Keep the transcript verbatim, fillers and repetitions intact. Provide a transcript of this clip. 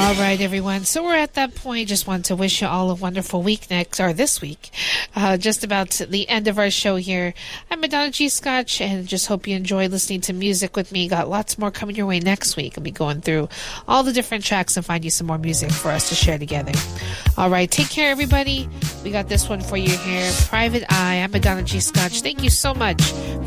All right, everyone. So we're at that point. Just want to wish you all a wonderful week next, or this week. Uh, just about the end of our show here. I'm Madonna G. Scotch, and just hope you enjoy listening to music with me. Got lots more coming your way next week. I'll be going through all the different tracks and find you some more music for us to share together. All right, take care, everybody. We got this one for you here. Private Eye. I'm Madonna G. Scotch. Thank you so much